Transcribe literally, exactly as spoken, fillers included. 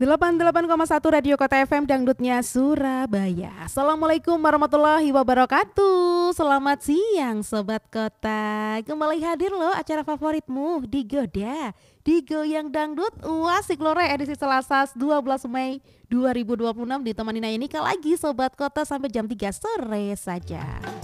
delapan puluh delapan koma satu Radio Kota F M Dangdutnya Surabaya. Assalamualaikum warahmatullahi wabarakatuh. Selamat siang Sobat Kota. Kembali hadir loh acara favoritmu Digoda, Digoyang Dangdut Wasik Lore edisi Selasa dua belas Mei dua ribu dua puluh enam. Ditemani Naya Nika lagi Sobat Kota sampai jam tiga sore saja.